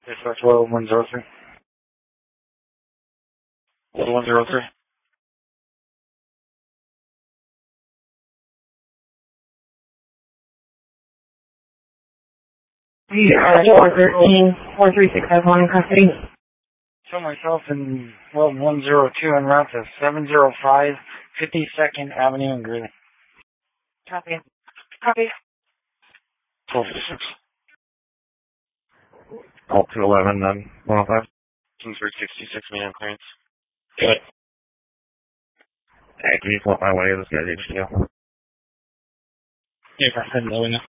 Dispatch 103. 103. We are 413-43651 in custody. Show myself in 102 en route to 705 52nd Avenue in Greeley. Copy. Copy. 1256. Call 211, 105. Kingsford 66, medium clearance. Good. Hey, can you flip my way? This guy's HTL. Yeah, I said no enough.